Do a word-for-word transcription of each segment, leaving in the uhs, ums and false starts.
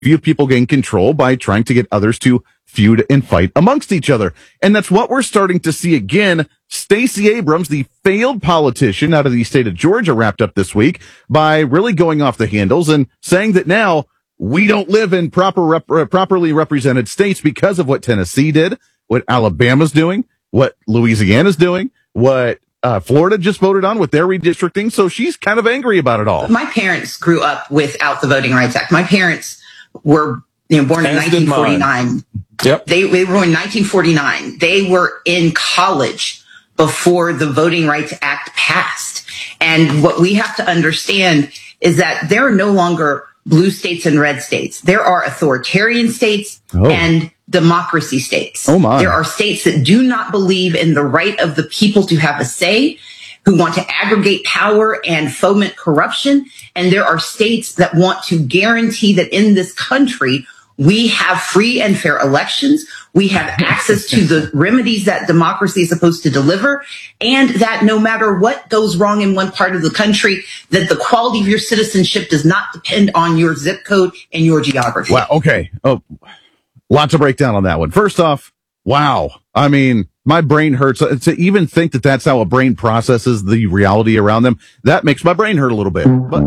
few people gain control by trying to get others to feud and fight amongst each other. And that's what we're starting to see again. Stacey Abrams, the failed politician out of the state of Georgia, wrapped up this week by really going off the handles and saying that now we don't live in proper rep- uh, properly represented states because of what Tennessee did, what Alabama's doing, what Louisiana's doing, what uh, Florida just voted on with their redistricting. So she's kind of angry about it all. My parents grew up without the Voting Rights Act. My parents were you know, born in nineteen forty-nine. Yep. They, they were in nineteen forty-nine. They were in college before the Voting Rights Act passed. And what we have to understand is that there are no longer blue states and red states. There are authoritarian states oh. and democracy states. Oh my. There are states that do not believe in the right of the people to have a say, who want to aggregate power and foment corruption. And there are states that want to guarantee that in this country, we have free and fair elections. We have access to the remedies that democracy is supposed to deliver, and that no matter what goes wrong in one part of the country, that the quality of your citizenship does not depend on your zip code and your geography. Wow. Okay. Oh, lot to break down on that one. First off, wow. I mean, my brain hurts to even think that that's how a brain processes the reality around them. That makes my brain hurt a little bit. But,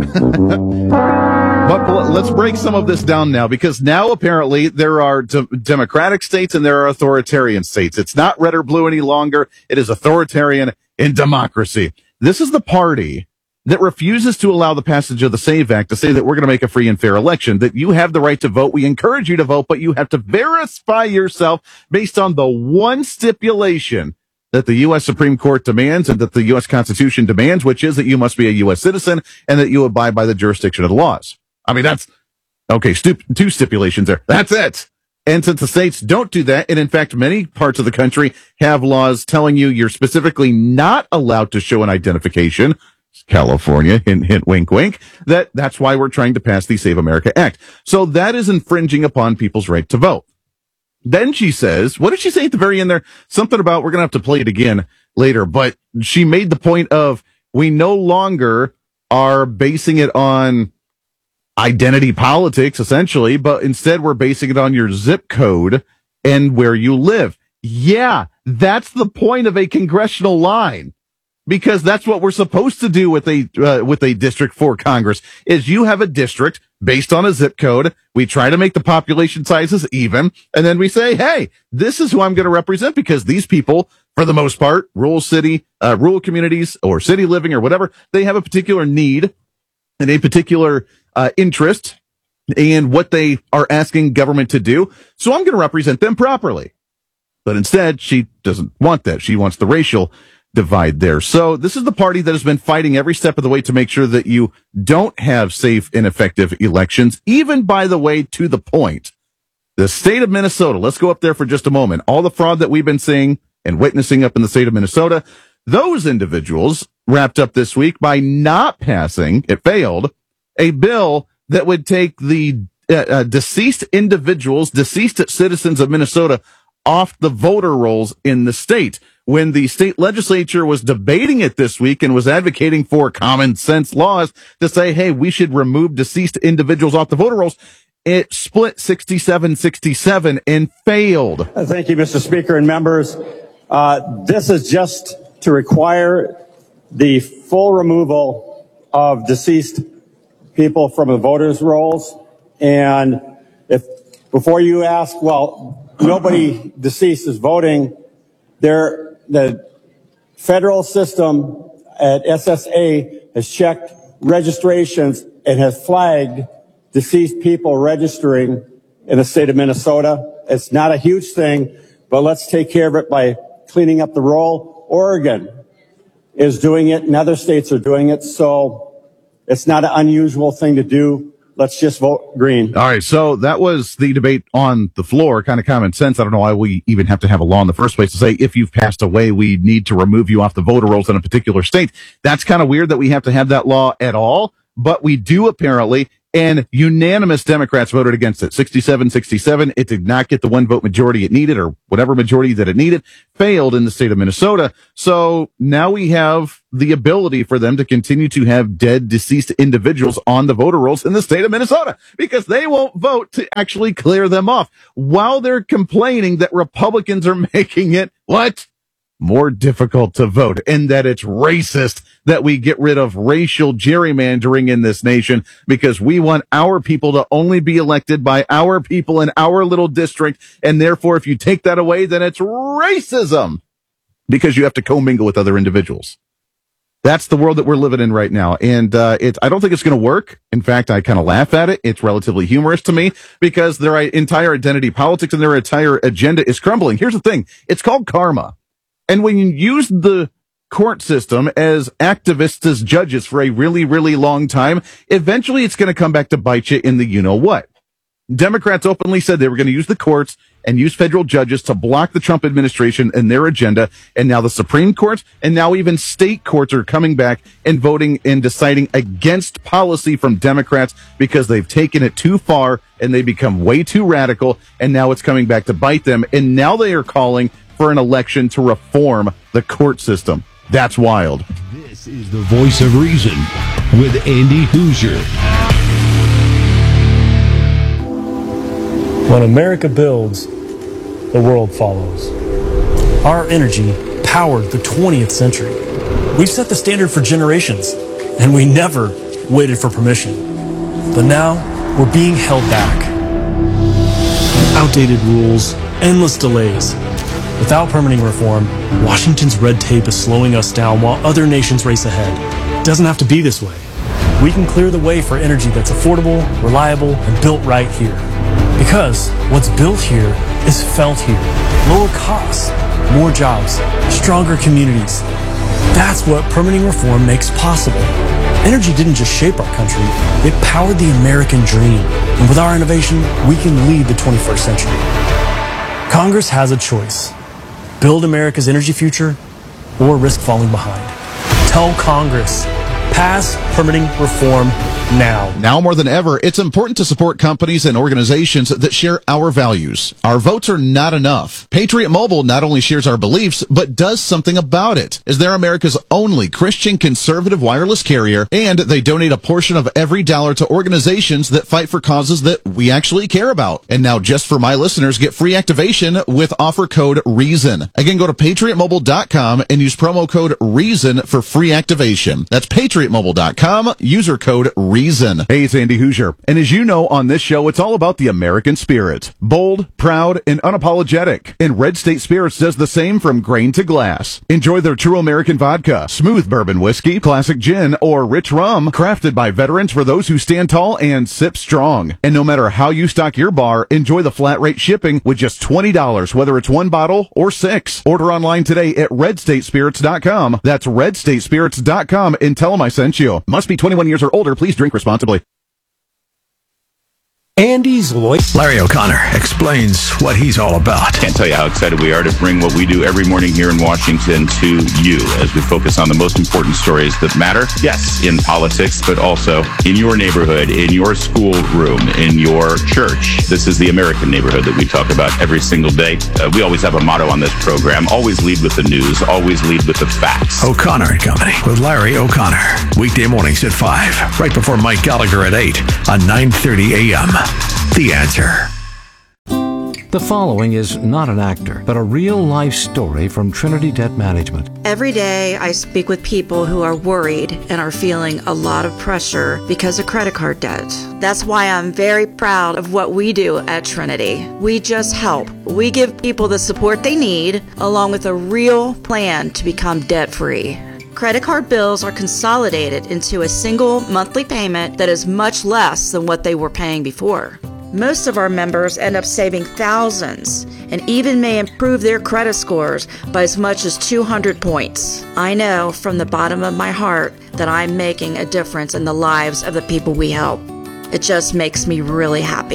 but let's break some of this down now, because now apparently there are de- democratic states and there are authoritarian states. It's not red or blue any longer. It is authoritarian in democracy. This is the party that refuses to allow the passage of the SAVE Act to say that we're going to make a free and fair election, that you have the right to vote. We encourage you to vote, but you have to verify yourself based on the one stipulation that the U S Supreme Court demands and that the U S Constitution demands, which is that you must be a U S citizen and that you abide by the jurisdiction of the laws. I mean, that's, okay, stu- two stipulations there. That's it. And since the states don't do that, and in fact, many parts of the country have laws telling you you're specifically not allowed to show an identification, California, hint, hint, wink, wink, that that's why we're trying to pass the Save America Act. So that is infringing upon people's right to vote. Then she says, what did she say at the very end there? Something about, we're going to have to play it again later, but she made the point of, we no longer are basing it on identity politics, essentially, but instead we're basing it on your zip code and where you live. Yeah, that's the point of a congressional line, because that's what we're supposed to do with a uh, with a district for Congress. Is you have a district based on a zip code. We try to make the population sizes even, and then we say, hey, this is who I'm going to represent, because these people, for the most part, rural city, uh, rural communities or city living or whatever, they have a particular need and a particular uh, interest in what they are asking government to do. So I'm going to represent them properly. But instead, she doesn't want that. She wants the racial divide there. So this is the party that has been fighting every step of the way to make sure that you don't have safe and effective elections, even, by the way, to the point. The state of Minnesota, let's go up there for just a moment. All the fraud that we've been seeing and witnessing up in the state of Minnesota, those individuals wrapped up this week by not passing, it failed, a bill that would take the uh, uh, deceased individuals, deceased citizens of Minnesota off the voter rolls in the state. When the state legislature was debating it this week and was advocating for common sense laws to say, hey, we should remove deceased individuals off the voter rolls, it split sixty-seven sixty-seven and failed. Thank you, Mister Speaker and members. Uh, this is just to require the full removal of deceased people from the voters' rolls. And if before you ask, well, nobody deceased is voting, there, the federal system at S S A has checked registrations and has flagged deceased people registering in the state of Minnesota. It's not a huge thing, but let's take care of it by cleaning up the roll. Oregon is doing it and other states are doing it. So it's not an unusual thing to do. Let's just vote green. All right. So that was the debate on the floor. Kind of common sense. I don't know why we even have to have a law in the first place to say, if you've passed away, we need to remove you off the voter rolls in a particular state. That's kind of weird that we have to have that law at all, but we do apparently. and unanimous Democrats voted against it. sixty-seven sixty-seven. It did not get the one vote majority it needed, or whatever majority that it needed, failed in the state of Minnesota. So now we have the ability for them to continue to have dead, deceased individuals on the voter rolls in the state of Minnesota, because they won't vote to actually clear them off, while they're complaining that Republicans are making it, what? More difficult to vote, and that it's racist that we get rid of racial gerrymandering in this nation, because we want our people to only be elected by our people in our little district. And therefore, if you take that away, then it's racism, because you have to commingle with other individuals. That's the world that we're living in right now. And uh, it, I don't think it's going to work. In fact, I kind of laugh at it. It's relatively humorous to me, because their entire identity politics and their entire agenda is crumbling. Here's the thing. It's called karma. And when you use the court system as activists, as judges for a really, really long time, eventually it's going to come back to bite you in the you-know-what. Democrats openly said they were going to use the courts and use federal judges to block the Trump administration and their agenda. And now the Supreme Court and now even state courts are coming back and voting and deciding against policy from Democrats, because they've taken it too far and they become way too radical. And now it's coming back to bite them. And now they are calling for an election to reform the court system. That's wild. This is the Voice of Reason with Andy Hoosier. When America builds, the world follows. Our energy powered the twentieth century. We've set the standard for generations, and we never waited for permission. But now, we're being held back. Outdated rules, endless delays. Without permitting reform, Washington's red tape is slowing us down while other nations race ahead. It doesn't have to be this way. We can clear the way for energy that's affordable, reliable, and built right here. Because what's built here is felt here. Lower costs, more jobs, stronger communities. That's what permitting reform makes possible. Energy didn't just shape our country, it powered the American dream. And with our innovation, we can lead the twenty-first century. Congress has a choice. Build America's energy future or risk falling behind. Tell Congress, pass permitting reform now. Now more than ever, it's important to support companies and organizations that share our values. Our votes are not enough. Patriot Mobile not only shares our beliefs, but does something about it, as they're America's only Christian conservative wireless carrier, and they donate a portion of every dollar to organizations that fight for causes that we actually care about. And now, just for my listeners, get free activation with offer code REASON. Again, go to patriot mobile dot com and use promo code REASON for free activation. That's patriot mobile dot com, user code REASON. Hey, it's Andy Hoosier. And as you know, on this show, it's all about the American spirit. Bold, proud, and unapologetic. And Red State Spirits does the same from grain to glass. Enjoy their true American vodka, smooth bourbon whiskey, classic gin, or rich rum, crafted by veterans for those who stand tall and sip strong. And no matter how you stock your bar, enjoy the flat rate shipping with just twenty dollars, whether it's one bottle or six. Order online today at red state spirits dot com. That's red state spirits dot com and tell them I sent you. Must be twenty-one years or older. Please drink responsibly. Andy's Lloyd. Larry O'Connor explains what he's all about. Can't tell you how excited we are to bring what we do every morning here in Washington to you as we focus on the most important stories that matter. Yes, in politics, but also in your neighborhood, in your schoolroom, in your church. This is the American neighborhood that we talk about every single day. Uh, we always have a motto on this program: always lead with the news, always lead with the facts. O'Connor and Company with Larry O'Connor. Weekday mornings at five, right before Mike Gallagher at eight on nine thirty a.m. The Answer. The following is not an actor, but a real-life story from Trinity Debt Management. Every day I speak with people who are worried and are feeling a lot of pressure because of credit card debt. That's why I'm very proud of what we do at Trinity. We just help. We give people the support they need, along with a real plan to become debt-free. Credit card bills are consolidated into a single monthly payment that is much less than what they were paying before. Most of our members end up saving thousands and even may improve their credit scores by as much as two hundred points. I know from the bottom of my heart that I'm making a difference in the lives of the people we help. It just makes me really happy.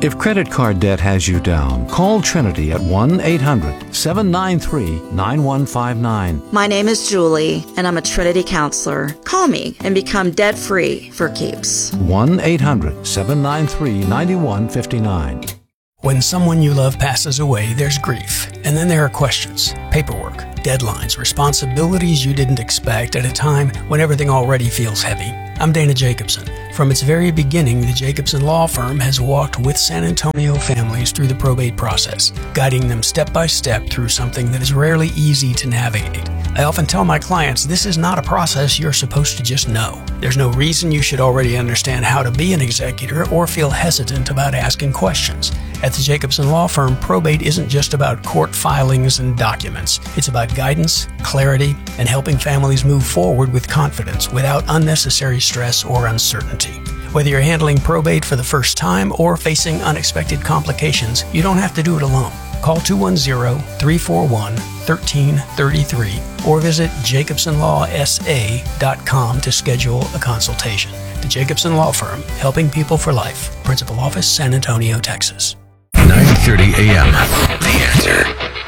If credit card debt has you down, call Trinity at one eight hundred seven nine three nine one five nine. My name is Julie, and I'm a Trinity counselor. Call me and become debt-free for keeps. one eight hundred seven nine three nine one five nine. When someone you love passes away, there's grief. And then there are questions, paperwork, deadlines, responsibilities you didn't expect at a time when everything already feels heavy. I'm Dana Jacobson. From its very beginning, the Jacobson Law Firm has walked with San Antonio families through the probate process, guiding them step by step through something that is rarely easy to navigate. I often tell my clients this is not a process you're supposed to just know. There's no reason you should already understand how to be an executor or feel hesitant about asking questions. At the Jacobson Law Firm, probate isn't just about court filings and documents. It's about guidance, clarity, and helping families move forward with confidence without unnecessary stress or uncertainty. Whether you're handling probate for the first time or facing unexpected complications, you don't have to do it alone. Call two one zero, three four one, one three three three or visit jacobson law s a dot com to schedule a consultation. The Jacobson Law Firm, helping people for life. Principal Office, San Antonio, Texas. nine thirty a.m. The Answer.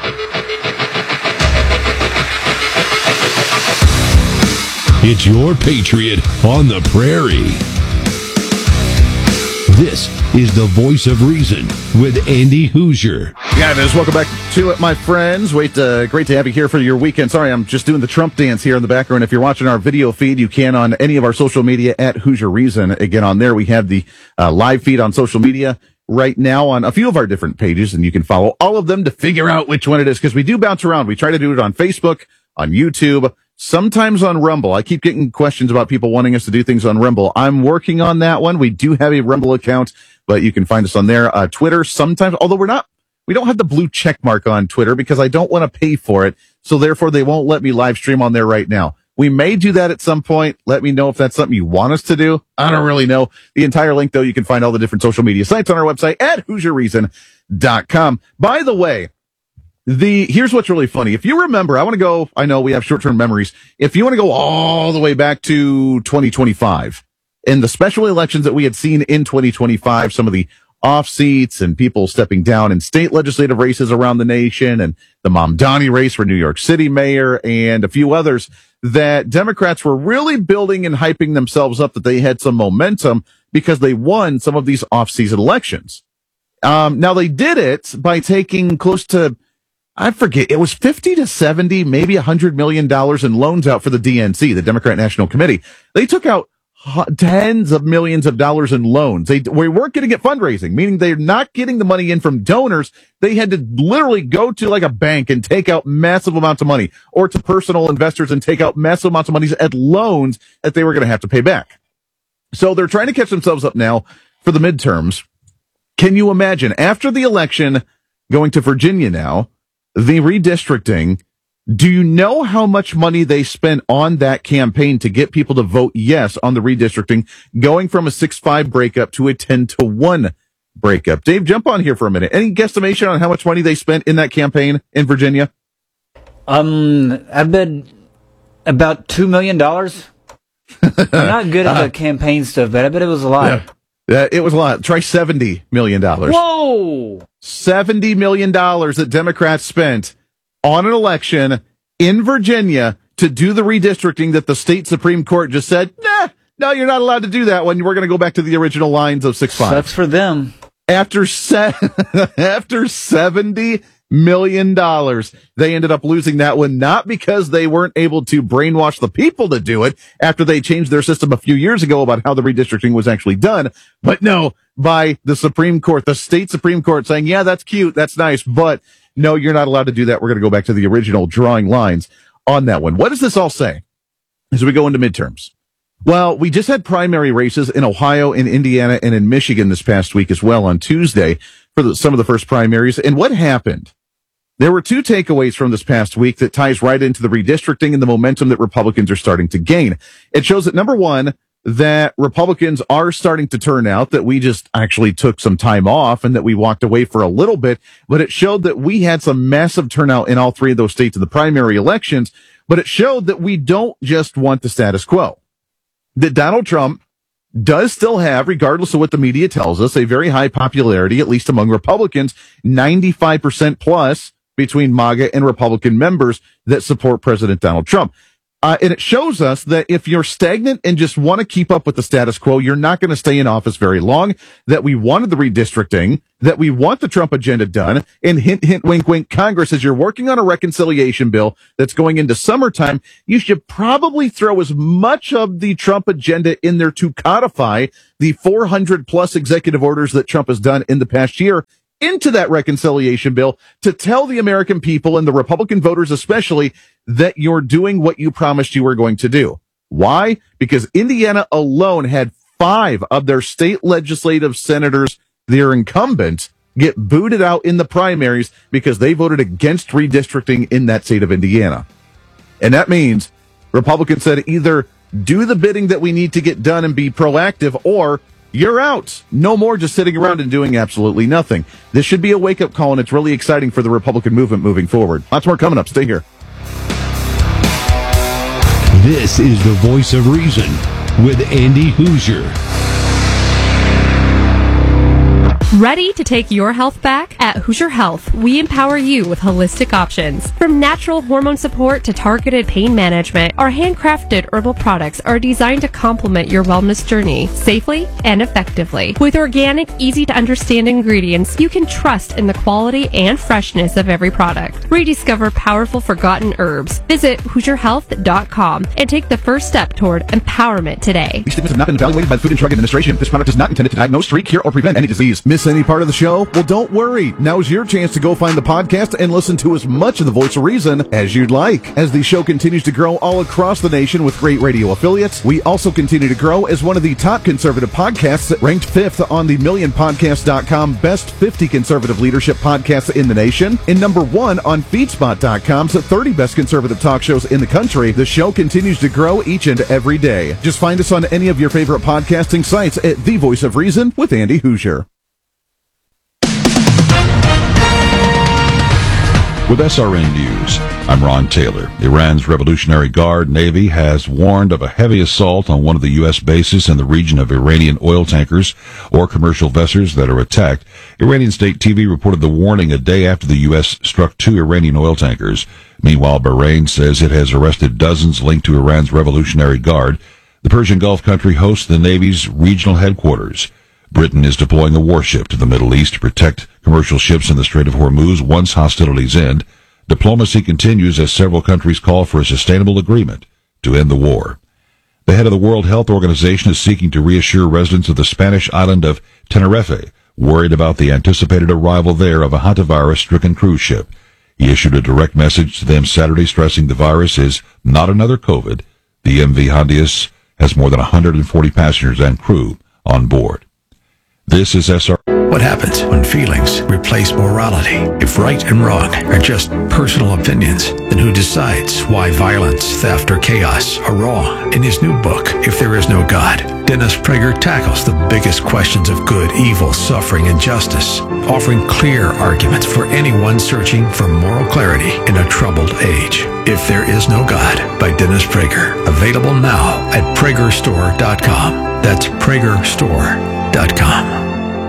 It's your Patriot on the Prairie. This is the Voice of Reason with Andy Hoosier. Yeah, it is. Welcome back to it, my friends. Wait, uh, great to have you here for your weekend. Sorry, I'm just doing the Trump dance here in the background. If you're watching our video feed, you can on any of our social media at Hoosier Reason. Again, on there, we have the uh, live feed on social media right now on a few of our different pages, and you can follow all of them to figure out which one it is, because we do bounce around. We try to do it on Facebook, on YouTube, sometimes on Rumble. I keep getting questions about people wanting us to do things on Rumble. I'm working on that one. We do have a Rumble account, but you can find us on there. Uh, Twitter sometimes, although we're not, we don't have the blue check mark on Twitter because I don't want to pay for it. So therefore they won't let me live stream on there right now. We may do that at some point. Let me know if that's something you want us to do. I don't really know. The entire link, though, you can find all the different social media sites on our website at hoosier reason dot com. By the way, The here's what's really funny. If you remember, I want to go, I know we have short-term memories. If you want to go all the way back to twenty twenty-five and the special elections that we had seen in twenty twenty-five, some of the off seats and people stepping down in state legislative races around the nation, and the Mamdani race for New York City mayor and a few others, that Democrats were really building and hyping themselves up that they had some momentum because they won some of these off-season elections. Um, now they did it by taking close to, I forget, it was fifty to seventy, maybe one hundred million dollars in loans out for the D N C, the Democrat National Committee. They took out tens of millions of dollars in loans. They we weren't getting it fundraising, meaning they're not getting the money in from donors. They had to literally go to like a bank and take out massive amounts of money, or to personal investors and take out massive amounts of money at loans that they were going to have to pay back. So they're trying to catch themselves up now for the midterms. Can you imagine after the election going to Virginia now, the redistricting? Do you know how much money they spent on that campaign to get people to vote yes on the redistricting, going from a six five breakup to a ten to one breakup? Dave, jump on here for a minute. Any guesstimation on how much money they spent in that campaign in Virginia? Um, I bet about two million dollars. I'm not good at the campaign stuff, but I bet it was a lot. Yeah. Uh, it was a lot. Try seventy million dollars. Whoa! seventy million dollars that Democrats spent on an election in Virginia to do the redistricting that the state Supreme Court just said, nah, no, you're not allowed to do that one. We're going to go back to the original lines of six five. That's for them. After se- after seventy million dollars, they ended up losing that one, not because they weren't able to brainwash the people to do it after they changed their system a few years ago about how the redistricting was actually done, but no, by the Supreme Court, the state Supreme Court saying, yeah, that's cute, that's nice, but no, you're not allowed to do that. We're going to go back to the original drawing lines on that one. What does this all say as we go into midterms? Well, we just had primary races in Ohio, in Indiana, and in Michigan this past week as well on Tuesday for the, some of the first primaries. And what happened? There were two takeaways from this past week that ties right into the redistricting and the momentum that Republicans are starting to gain. It shows that, number one, that Republicans are starting to turn out, that we just actually took some time off and that we walked away for a little bit, but it showed that we had some massive turnout in all three of those states in the primary elections, but it showed that we don't just want the status quo, that Donald Trump does still have, regardless of what the media tells us, a very high popularity, at least among Republicans, ninety-five percent plus between MAGA and Republican members that support President Donald Trump. Uh, and it shows us that if you're stagnant and just want to keep up with the status quo, you're not going to stay in office very long, that we wanted the redistricting, that we want the Trump agenda done, and hint, hint, wink, wink, Congress, as you're working on a reconciliation bill that's going into summertime, you should probably throw as much of the Trump agenda in there to codify the four hundred plus executive orders that Trump has done in the past year into that reconciliation bill to tell the American people and the Republican voters especially that you're doing what you promised you were going to do. Why? Because Indiana alone had five of their state legislative senators, their incumbents, get booted out in the primaries because they voted against redistricting in that state of Indiana. And that means Republicans said either do the bidding that we need to get done and be proactive, or you're out. No more just sitting around and doing absolutely nothing. This should be a wake-up call, and it's really exciting for the Republican movement moving forward. Lots more coming up. Stay here. This is the Voice of Reason with Andy Hoosier. Ready to take your health back? At Hoosier Health, we empower you with holistic options. From natural hormone support to targeted pain management, our handcrafted herbal products are designed to complement your wellness journey safely and effectively. With organic, easy-to-understand ingredients, you can trust in the quality and freshness of every product. Rediscover powerful forgotten herbs. Visit Hoosier Health dot com and take the first step toward empowerment today. These statements have not been evaluated by the Food and Drug Administration. This product is not intended to diagnose, treat, cure, or prevent any disease. Miss any part of the show? Well, don't worry. Now's your chance to go find the podcast and listen to as much of the Voice of Reason as you'd like. As the show continues to grow all across the nation with great radio affiliates, we also continue to grow as one of the top conservative podcasts, ranked fifth on the million podcast dot com best fifty conservative leadership podcasts in the nation, and number one on feedspot dot com's thirty best conservative talk shows in the country. The show continues to grow each and every day. Just find us on any of your favorite podcasting sites at The Voice of Reason with Andy Hoosier. With S R N News, I'm Ron Taylor. Iran's Revolutionary Guard Navy has warned of a heavy assault on one of the U S bases in the region of Iranian oil tankers or commercial vessels that are attacked. Iranian state T V reported the warning a day after the U S struck two Iranian oil tankers. Meanwhile, Bahrain says it has arrested dozens linked to Iran's Revolutionary Guard. The Persian Gulf country hosts the Navy's regional headquarters. Britain is deploying a warship to the Middle East to protect commercial ships in the Strait of Hormuz once hostilities end. Diplomacy continues as several countries call for a sustainable agreement to end the war. The head of the World Health Organization is seeking to reassure residents of the Spanish island of Tenerife, worried about the anticipated arrival there of a hantavirus-stricken cruise ship. He issued a direct message to them Saturday stressing the virus is not another COVID. The M V Hondias has more than one hundred forty passengers and crew on board. This is S R. What happens when feelings replace morality? If right and wrong are just personal opinions, then who decides why violence, theft, or chaos are wrong? In his new book, If There Is No God, Dennis Prager tackles the biggest questions of good, evil, suffering, and justice, offering clear arguments for anyone searching for moral clarity in a troubled age. If There Is No God by Dennis Prager. Available now at Prager Store dot com. That's Prager Store dot com.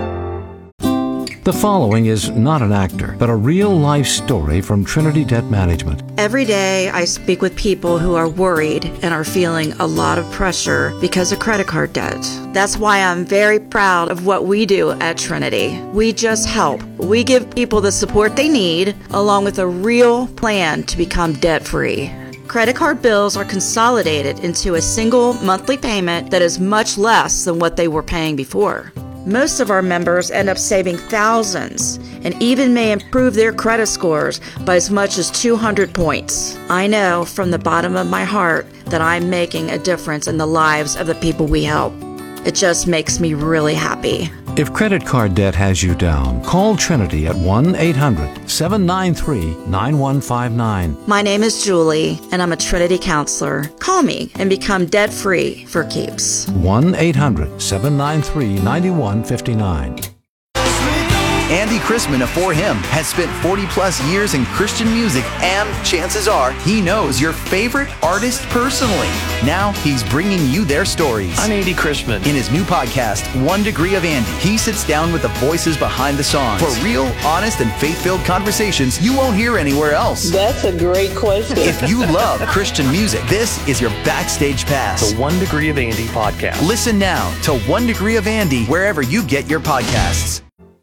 The following is not an actor, but a real-life story from Trinity Debt Management. Every day I speak with people who are worried and are feeling a lot of pressure because of credit card debt. That's why I'm very proud of what we do at Trinity. We just help. We give people the support they need, along with a real plan to become debt-free. Credit card bills are consolidated into a single monthly payment that is much less than what they were paying before. Most of our members end up saving thousands and even may improve their credit scores by as much as two hundred points. I know from the bottom of my heart that I'm making a difference in the lives of the people we help. It just makes me really happy. If credit card debt has you down, call Trinity at one eight hundred seven nine three nine one five nine. My name is Julie, and I'm a Trinity counselor. Call me and become debt-free for keeps. one eight hundred seven nine three nine one five nine. Andy Chrisman of For Him has spent forty plus years in Christian music, and chances are he knows your favorite artist personally. Now he's bringing you their stories. I'm Andy Chrisman. In his new podcast, One Degree of Andy, he sits down with the voices behind the songs for real, honest, and faith-filled conversations you won't hear anywhere else. That's a great question. If you love Christian music, this is your backstage pass. The One Degree of Andy podcast. Listen now to One Degree of Andy wherever you get your podcasts.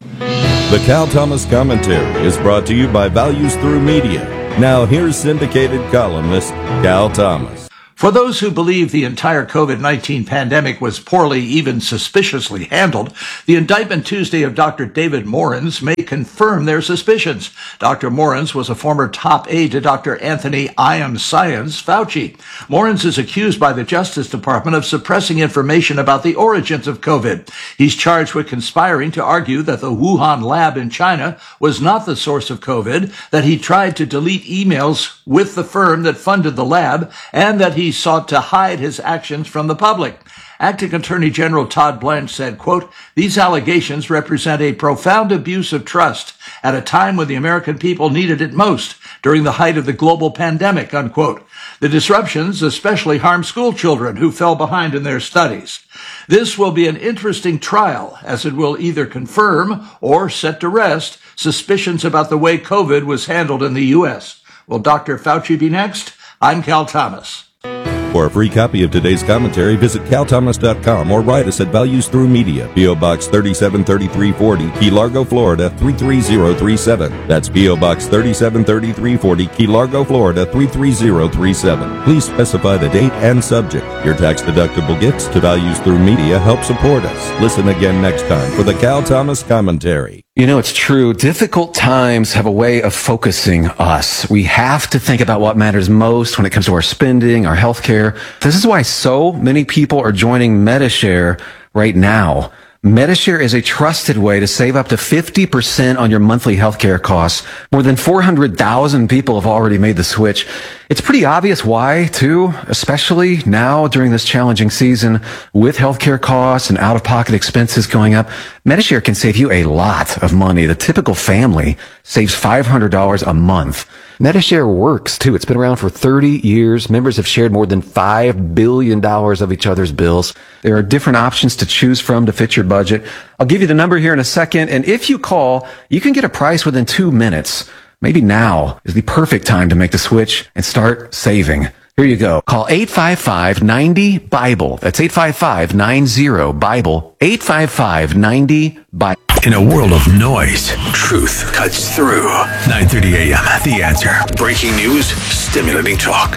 The Cal Thomas Commentary is brought to you by Values Through Media. Now here's syndicated columnist Cal Thomas. For those who believe the entire COVID nineteen pandemic was poorly, even suspiciously handled, the indictment Tuesday of Doctor David Morins may confirm their suspicions. Doctor Morins was a former top aide to Doctor Anthony I Am Science Fauci. Morins is accused by the Justice Department of suppressing information about the origins of COVID. He's charged with conspiring to argue that the Wuhan lab in China was not the source of COVID, that he tried to delete emails with the firm that funded the lab, and that he He sought to hide his actions from the public. Acting Attorney General Todd Blanche said, quote, "These allegations represent a profound abuse of trust at a time when the American people needed it most during the height of the global pandemic," unquote. The disruptions especially harm school children who fell behind in their studies. This will be an interesting trial, as it will either confirm or set to rest suspicions about the way COVID was handled in the U S. Will Doctor Fauci be next? I'm Cal Thomas. For a free copy of today's commentary, visit cal thomas dot com or write us at Values Through Media, P O Box thirty-seven thirty-three forty, Key Largo, Florida three three zero three seven. That's P O Box thirty-seven thirty-three forty, Key Largo, Florida three three zero three seven. Please specify the date and subject. Your tax-deductible gifts to Values Through Media help support us. Listen again next time for the Cal Thomas Commentary. You know, it's true. Difficult times have a way of focusing us. We have to think about what matters most when it comes to our spending, our health care. This is why so many people are joining Medi-Share right now. Medi-Share is a trusted way to save up to fifty percent on your monthly healthcare costs. More than four hundred thousand people have already made the switch. It's pretty obvious why, too, especially now during this challenging season with healthcare costs and out-of-pocket expenses going up. Medi-Share can save you a lot of money. The typical family saves five hundred dollars a month. Medi-Share works, too. It's been around for thirty years. Members have shared more than five billion dollars of each other's bills. There are different options to choose from to fit your budget. I'll give you the number here in a second, and if you call, you can get a price within two minutes. Maybe now is the perfect time to make the switch and start saving. Here you go. Call eight five five, nine zero, BIBLE. That's eight five five, nine zero, BIBLE. eight five five, nine zero, BIBLE. In a world of noise, truth cuts through. nine thirty a.m. The Answer. Breaking news, stimulating talk.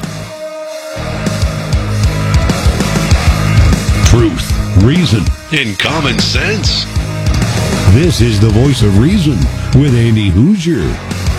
Truth, reason, and common sense. This is the voice of reason with Andy Hoosier.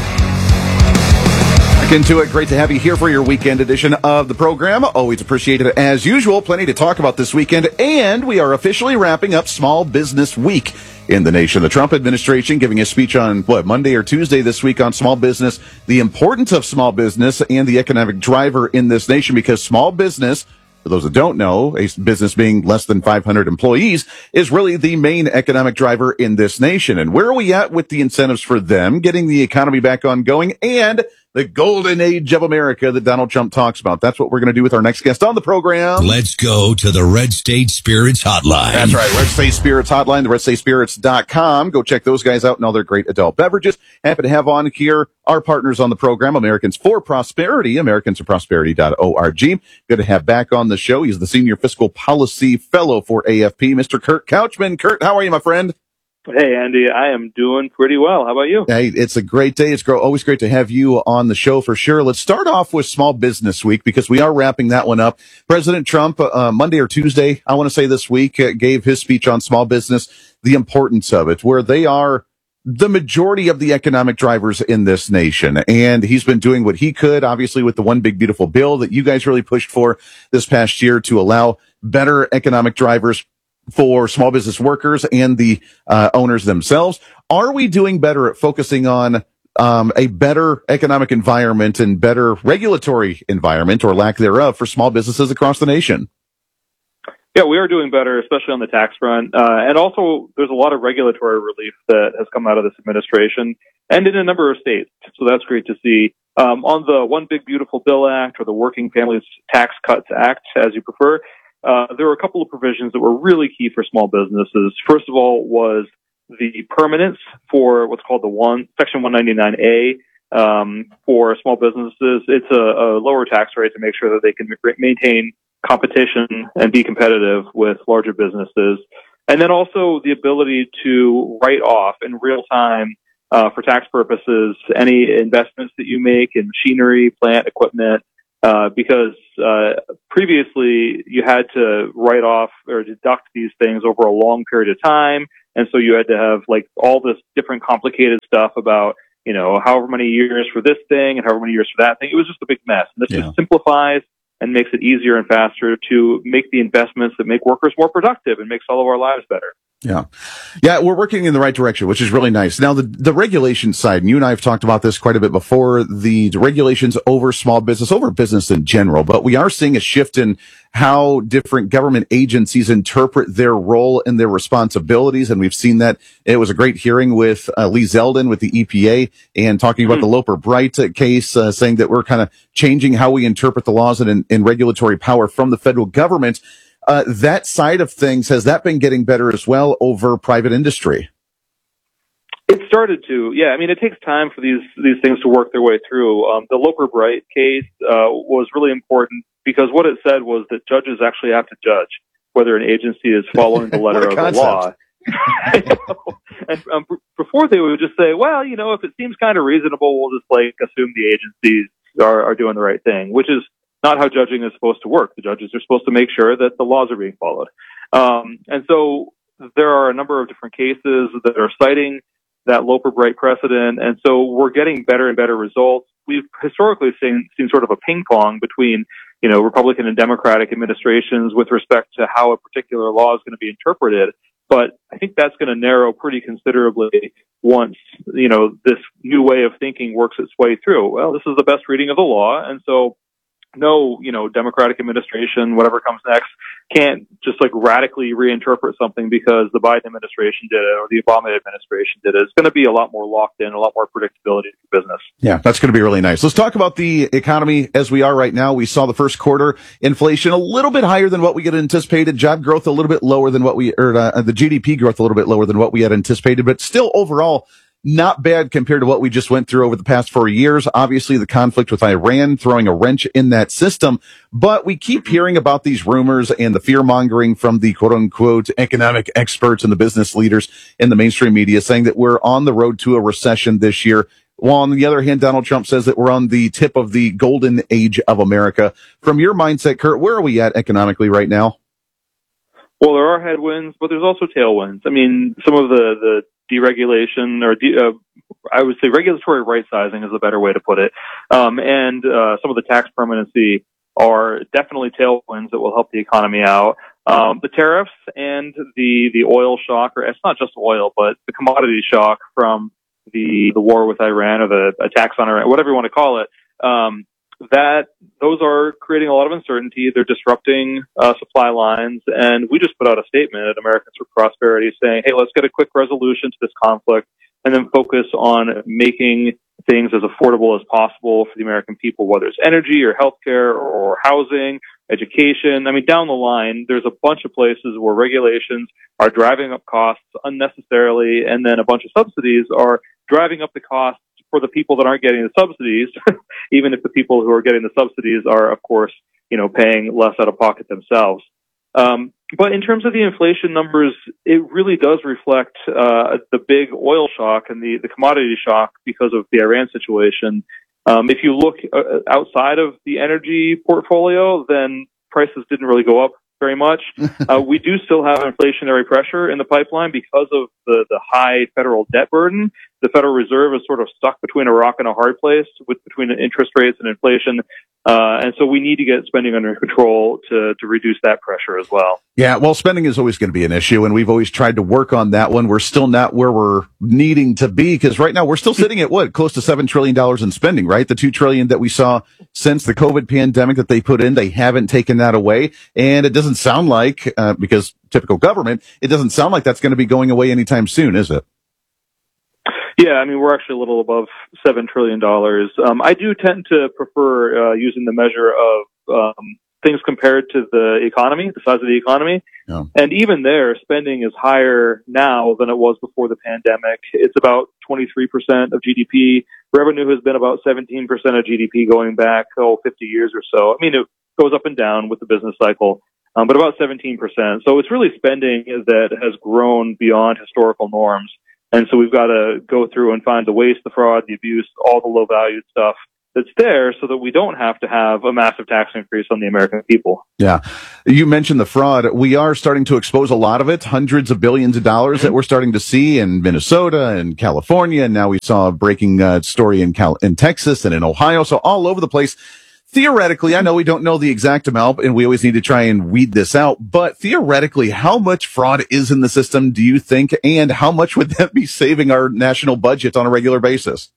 Into it. Great to have you here for your weekend edition of the program. Always appreciate it as usual. Plenty to talk about this weekend, and we are officially wrapping up Small Business Week in the nation. The Trump administration giving a speech on what, Monday or Tuesday this week on small business, the importance of small business and the economic driver in this nation, because small business, for those that don't know, a business being less than five hundred employees, is really the main economic driver in this nation. And where are we at with the incentives for them, getting the economy back on going, and the golden age of America that Donald Trump talks about? That's what we're going to do with our next guest on the program. Let's go to the Red State Spirits Hotline. That's right, Red State Spirits Hotline, the red state spirits dot com. Go check those guys out and all their great adult beverages. Happy to have on here our partners on the program, Americans for Prosperity, americans for prosperity dot org. Good to have back on the show. He's the Senior Fiscal Policy Fellow for A F P, Mister Kurt Couchman. Kurt, how are you, my friend? Hey, Andy, I am doing pretty well. How about you? Hey, it's a great day. It's always great to have you on the show for sure. Let's start off with Small Business Week, because we are wrapping that one up. President Trump, uh, Monday or Tuesday, I want to say this week, uh, gave his speech on small business, the importance of it, where they are the majority of the economic drivers in this nation. And he's been doing what he could, obviously, with the One Big Beautiful Bill that you guys really pushed for this past year to allow better economic drivers for small business workers and the uh, owners themselves. Are we doing better at focusing on um, a better economic environment and better regulatory environment, or lack thereof, for small businesses across the nation? Yeah, we are doing better, especially on the tax front. Uh, and also, there's a lot of regulatory relief that has come out of this administration and in a number of states. So that's great to see. Um, on the One Big Beautiful Bill Act, or the Working Families Tax Cuts Act, as you prefer, uh, there were a couple of provisions that were really key for small businesses. First of all was the permanence for what's called the one Section one ninety-nine A. Um, for small businesses, it's a, a lower tax rate to make sure that they can maintain competition and be competitive with larger businesses. And then also the ability to write off in real time, uh, for tax purposes, any investments that you make in machinery, plant, equipment, uh, because, uh, previously you had to write off or deduct these things over a long period of time. And so you had to have like all this different complicated stuff about, you know, however many years for this thing and however many years for that thing. It was just a big mess. And this Yeah. just simplifies and makes it easier and faster to make the investments that make workers more productive and makes all of our lives better. Yeah. Yeah, we're working in the right direction, which is really nice. Now, the, the regulation side, and you and I have talked about this quite a bit before, the, the regulations over small business, over business in general, but we are seeing a shift in how different government agencies interpret their role and their responsibilities. And we've seen that. It was a great hearing with uh, Lee Zeldin with the E P A and talking about mm-hmm. the Loper-Bright case, uh, saying that we're kind of changing how we interpret the laws and, and regulatory power from the federal government. Uh, that side of things, has that been getting better as well over private industry? It started to, yeah. I mean, it takes time for these these things to work their way through. Um, the Loper-Bright case uh, was really important because what it said was that judges actually have to judge whether an agency is following the letter of the law. And um, before they would just say, well, you know, if it seems kind of reasonable, we'll just like assume the agencies are, are doing the right thing, which is not how judging is supposed to work. The judges are supposed to make sure that the laws are being followed. Um, and so there are a number of different cases that are citing that Loper-Bright precedent. And so we're getting better and better results. We've historically seen, seen sort of a ping pong between, you know, Republican and Democratic administrations with respect to how a particular law is going to be interpreted. But I think that's going to narrow pretty considerably once, you know, this new way of thinking works its way through. Well, this is the best reading of the law. And so no, you know, Democratic administration, whatever comes next, can't just like radically reinterpret something because the Biden administration did it or the Obama administration did it. It's going to be a lot more locked in, a lot more predictability for business. Yeah, that's going to be really nice. Let's talk about the economy as we are right now. We saw the first quarter inflation a little bit higher than what we had anticipated, job growth a little bit lower than what we, or uh, the G D P growth a little bit lower than what we had anticipated, but still overall not bad compared to what we just went through over the past four years. Obviously, the conflict with Iran throwing a wrench in that system. But we keep hearing about these rumors and the fear mongering from the quote unquote economic experts and the business leaders in the mainstream media saying that we're on the road to a recession this year. While on the other hand, Donald Trump says that we're on the tip of the golden age of America. From your mindset, Kurt, where are we at economically right now? Well, there are headwinds, but there's also tailwinds. I mean, some of the, the deregulation or de- uh, I would say regulatory right sizing is a better way to put it. Um, and, uh, some of the tax permanency are definitely tailwinds that will help the economy out. Um, the tariffs and the, the oil shock, or it's not just oil, but the commodity shock from the, the war with Iran or the attacks on Iran, whatever you want to call it. Um, that those are creating a lot of uncertainty. They're disrupting uh, supply lines. And we just put out a statement at Americans for Prosperity saying, hey, let's get a quick resolution to this conflict and then focus on making things as affordable as possible for the American people, whether it's energy or healthcare or housing, education. I mean, down the line, there's a bunch of places where regulations are driving up costs unnecessarily, and then a bunch of subsidies are driving up the costs for the people that aren't getting the subsidies, even if the people who are getting the subsidies are, of course, you know, paying less out of pocket themselves. Um, but in terms of the inflation numbers, it really does reflect uh, the big oil shock and the, the commodity shock because of the Iran situation. Um, if you look uh, outside of the energy portfolio, then prices didn't really go up very much. Uh, we do still have inflationary pressure in the pipeline because of the, the high federal debt burden. the Federal Reserve is sort of stuck between a rock and a hard place with between interest rates and inflation. Uh, and so we need to get spending under control to, to reduce that pressure as well. Yeah, well, spending is always going to be an issue, and we've always tried to work on that one. We're still not where we're needing to be, because right now we're still sitting at, what, close to seven trillion dollars in spending, right? The two trillion dollars that we saw since the COVID pandemic that they put in, they haven't taken that away. And it doesn't sound like, uh, because typical government, it doesn't sound like that's going to be going away anytime soon, is it? Yeah, I mean, we're actually a little above seven trillion dollars. Um, I do tend to prefer uh, using the measure of um, things compared to the economy, the size of the economy. Yeah. And even there, spending is higher now than it was before the pandemic. It's about twenty-three percent of G D P. Revenue has been about seventeen percent of G D P going back, oh, fifty years or so. I mean, it goes up and down with the business cycle, um, but about seventeen percent. So it's really spending that has grown beyond historical norms. And so we've got to go through and find the waste, the fraud, the abuse, all the low-valued stuff that's there so that we don't have to have a massive tax increase on the American people. Yeah. You mentioned the fraud. We are starting to expose a lot of it, hundreds of billions of dollars that we're starting to see in Minnesota and California. And now we saw a breaking uh, story in Cal- in Texas and in Ohio. So all over the place. Theoretically, I know we don't know the exact amount, and we always need to try and weed this out, but theoretically, how much fraud is in the system, do you think, and how much would that be saving our national budget on a regular basis?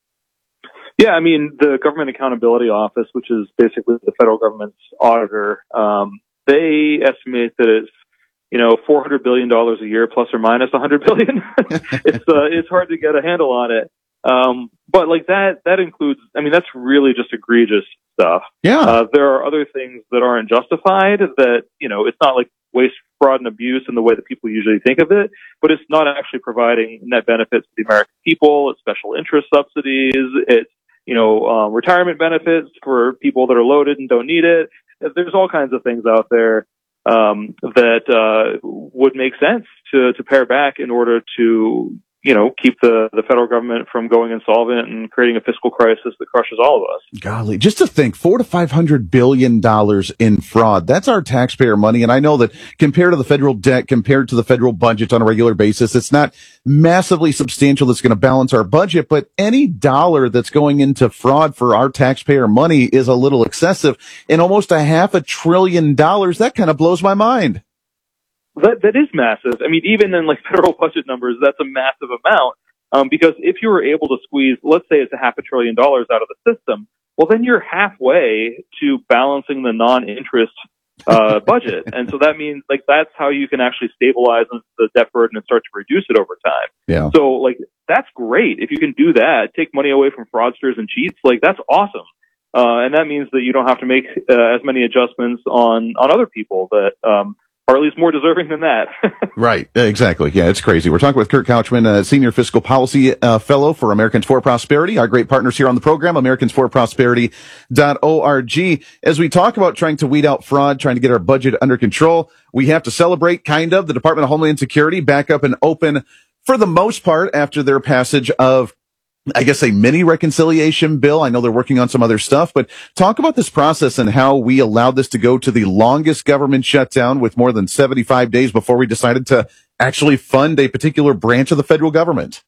Yeah, I mean, the Government Accountability Office, which is basically the federal government's auditor, um, they estimate that it's, you know, four hundred billion dollars a year, plus or minus one hundred billion dollars. it's, uh, it's hard to get a handle on it. Um, but like that, that includes, I mean, that's really just egregious stuff. Yeah. Uh, there are other things that aren't justified that, you know, it's not like waste, fraud, and abuse in the way that people usually think of it, but it's not actually providing net benefits to the American people. It's special interest subsidies. It's, you know, uh, retirement benefits for people that are loaded and don't need it. There's all kinds of things out there, um, that, uh, would make sense to, to pare back in order to, you know, keep the, the federal government from going insolvent and creating a fiscal crisis that crushes all of us. Golly, just to think, four to five hundred billion dollars in fraud. That's our taxpayer money. And I know that compared to the federal debt, compared to the federal budget on a regular basis, it's not massively substantial that's going to balance our budget. But any dollar that's going into fraud for our taxpayer money is a little excessive. And almost a half a trillion dollars, that kind of blows my mind. That, that is massive. I mean, even in like federal budget numbers, that's a massive amount. Um, because if you were able to squeeze, let's say it's a half a trillion dollars out of the system, well, then you're halfway to balancing the non-interest, uh, budget. And so that means like that's how you can actually stabilize the debt burden and start to reduce it over time. Yeah. So like, that's great. If you can do that, take money away from fraudsters and cheats, like that's awesome. Uh, and that means that you don't have to make uh, as many adjustments on, on other people that, um, or at least more deserving than that. Right. Exactly. Yeah, it's crazy. We're talking with Kurt Couchman, a senior fiscal policy uh, fellow for Americans for Prosperity, our great partners here on the program, Americans for Prosperity dot org. As we talk about trying to weed out fraud, trying to get our budget under control, we have to celebrate, kind of, the Department of Homeland Security back up and open for the most part after their passage of, I guess, a mini reconciliation bill. I know they're working on some other stuff, but talk about this process and how we allowed this to go to the longest government shutdown with more than seventy-five days before we decided to actually fund a particular branch of the federal government.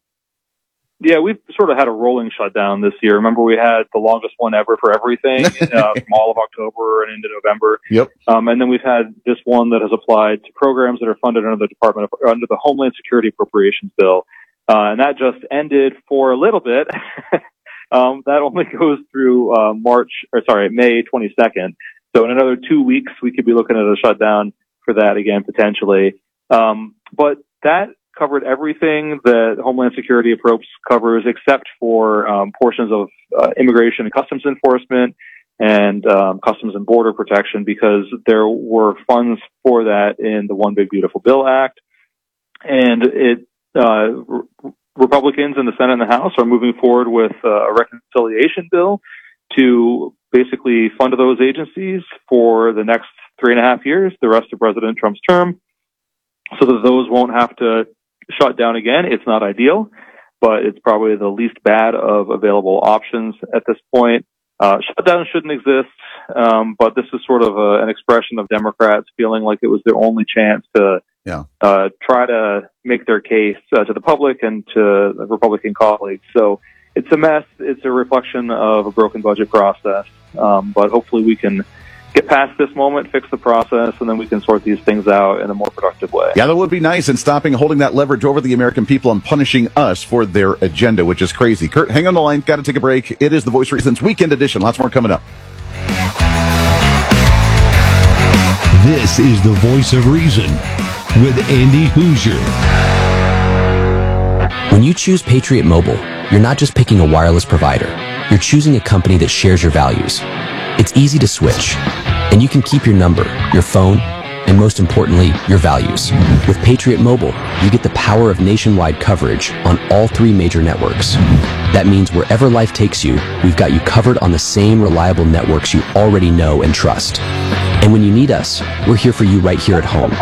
Yeah, we've sort of had a rolling shutdown this year. Remember, we had the longest one ever for everything uh, from all of October and into November. Yep. Um, and then we've had this one that has applied to programs that are funded under the Department of, under the Homeland Security Appropriations Bill. Uh, and that just ended for a little bit. um, that only goes through, uh, March, or sorry, May twenty-second. So in another two weeks, we could be looking at a shutdown for that again, potentially. Um, but that covered everything that Homeland Security approach covers, except for, um, portions of, uh, immigration and customs enforcement and, um, customs and border protection, because there were funds for that in the One Big Beautiful Bill Act. And it, Uh, re- Republicans in the Senate and the House are moving forward with uh, a reconciliation bill to basically fund those agencies for the next three and a half years, the rest of President Trump's term, so that those won't have to shut down again. It's not ideal, but it's probably the least bad of available options at this point. uh, shutdown shouldn't exist. Um, but this is sort of a, an expression of Democrats feeling like it was their only chance to yeah. uh, try to make their case uh, to the public and to the Republican colleagues. So it's a mess. It's a reflection of a broken budget process. Um, but hopefully we can get past this moment, fix the process, and then we can sort these things out in a more productive way. Yeah, that would be nice in stopping holding that leverage over the American people and punishing us for their agenda, which is crazy. Kurt, hang on the line. Got to take a break. It is the Voice of Reason's Weekend Edition. Lots more coming up. This is the Voice of Reason with Andy Hoosier. When you choose Patriot Mobile, you're not just picking a wireless provider. You're choosing a company that shares your values. It's easy to switch, and you can keep your number, your phone, and most importantly, your values. With Patriot Mobile, you get the power of nationwide coverage on all three major networks. That means wherever life takes you, we've got you covered on the same reliable networks you already know and trust. And when you need us, we're here for you right here at home.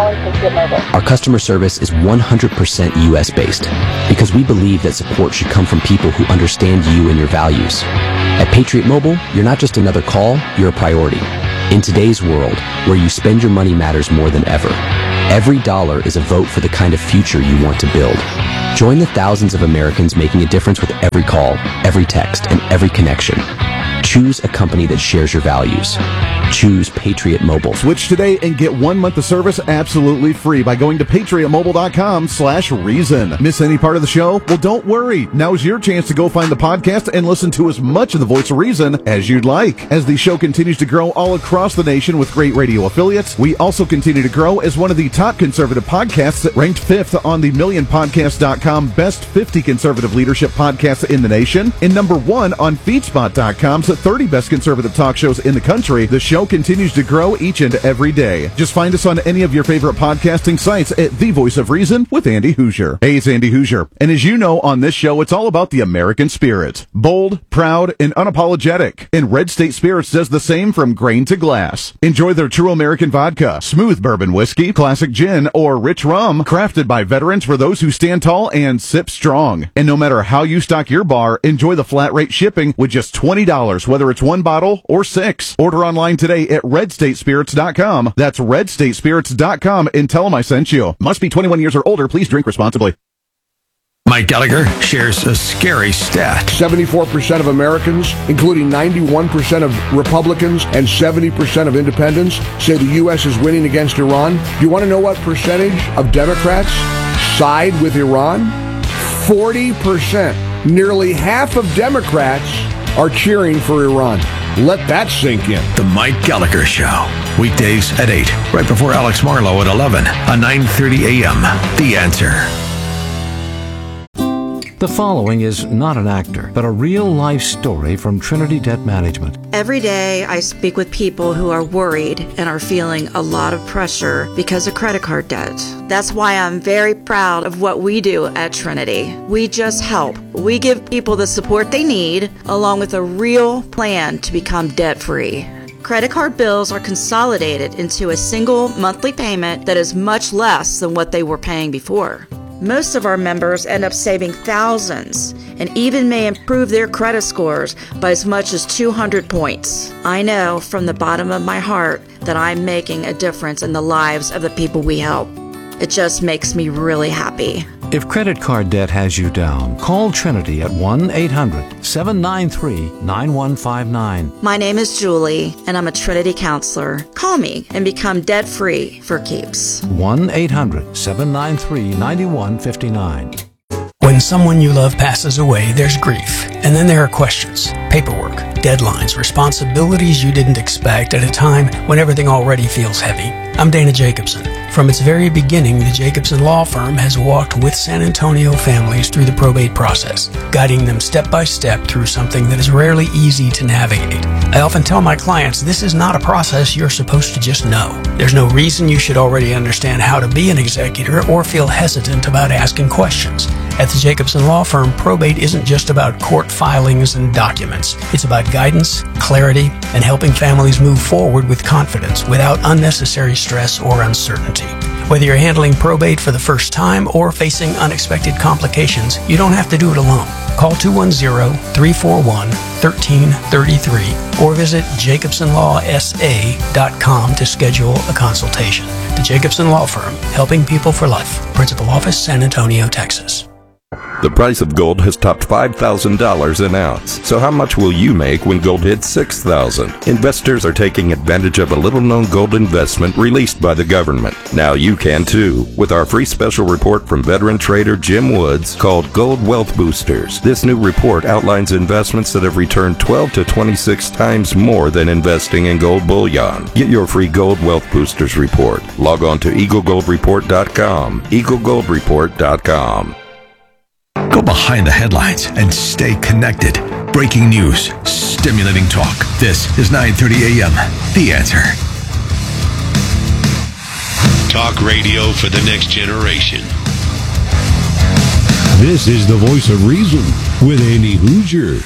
Our customer service is one hundred percent U S based because we believe that support should come from people who understand you and your values. At Patriot Mobile, you're not just another call, you're a priority. In today's world, where you spend your money matters more than ever, every dollar is a vote for the kind of future you want to build. Join the thousands of Americans making a difference with every call, every text, and every connection. Choose a company that shares your values. Choose Patriot Mobile. Switch today and get one month of service absolutely free by going to patriotmobile.com slash reason. Miss any part of the show? Well, don't worry. Now's your chance to go find the podcast and listen to as much of the Voice of Reason as you'd like. As the show continues to grow all across the nation with great radio affiliates, we also continue to grow as one of the top conservative podcasts, ranked fifth on the million podcast dot com Best fifty Conservative Leadership Podcasts in the nation, and number one on feedspot dot com's thirty Best Conservative Talk Shows in the country. The show continues to grow each and every day. Just find us on any of your favorite podcasting sites at The Voice of Reason with Andy Hoosier. Hey, it's Andy Hoosier. And as you know, on this show, it's all about the American spirit. Bold, proud, and unapologetic. And Red State Spirits does the same from grain to glass. Enjoy their true American vodka, smooth bourbon whiskey, classic gin, or rich rum, crafted by veterans for those who stand tall and sip strong. And no matter how you stock your bar, enjoy the flat rate shipping with just twenty dollars, whether it's one bottle or six. Order online today at red state spirits dot com. That's red state spirits dot com and tell them I sent you. Must be twenty-one years or older. Please drink responsibly. Mike Gallagher shares a scary stat. seventy-four percent of Americans, including ninety-one percent of Republicans and seventy percent of independents, say the U S is winning against Iran. Do you want to know what percentage of Democrats side with Iran? forty percent. Nearly half of Democrats are cheering for Iran. Let that sink in. The Mike Gallagher Show. Weekdays at eight, right before Alex Marlowe at eleven on nine thirty a.m. The Answer. The following is not an actor, but a real-life story from Trinity Debt Management. Every day, I speak with people who are worried and are feeling a lot of pressure because of credit card debt. That's why I'm very proud of what we do at Trinity. We just help. We give people the support they need, along with a real plan to become debt-free. Credit card bills are consolidated into a single monthly payment that is much less than what they were paying before. Most of our members end up saving thousands and even may improve their credit scores by as much as two hundred points. I know from the bottom of my heart that I'm making a difference in the lives of the people we help. It just makes me really happy. If credit card debt has you down, call Trinity at one eight hundred seven nine three nine one five nine. My name is Julie, and I'm a Trinity counselor. Call me and become debt-free for keeps. one eight hundred seven nine three nine one five nine. When someone you love passes away, there's grief. And then there are questions, paperwork, deadlines, responsibilities you didn't expect at a time when everything already feels heavy. I'm Dana Jacobson. From its very beginning, the Jacobson Law Firm has walked with San Antonio families through the probate process, guiding them step by step through something that is rarely easy to navigate. I often tell my clients this is not a process you're supposed to just know. There's no reason you should already understand how to be an executor or feel hesitant about asking questions. At the Jacobson Law Firm, probate isn't just about court filings and documents. It's about guidance, clarity, and helping families move forward with confidence without unnecessary stress or uncertainty. Whether you're handling probate for the first time or facing unexpected complications, you don't have to do it alone. Call two one zero, three four one, one three three three or visit jacobson law s a dot com to schedule a consultation. The Jacobson Law Firm, helping people for life. Principal Office, San Antonio, Texas. The price of gold has topped five thousand dollars an ounce. So how much will you make when gold hits six thousand dollars? Investors are taking advantage of a little-known gold investment released by the government. Now you can too, with our free special report from veteran trader Jim Woods called Gold Wealth Boosters. This new report outlines investments that have returned twelve to twenty-six times more than investing in gold bullion. Get your free Gold Wealth Boosters report. Log on to eagle gold report dot com. eagle gold report dot com. Go behind the headlines and stay connected. Breaking news, stimulating talk. This is nine thirty a.m. The Answer. Talk radio for the next generation. This is the voice of reason with Andy Hoosier.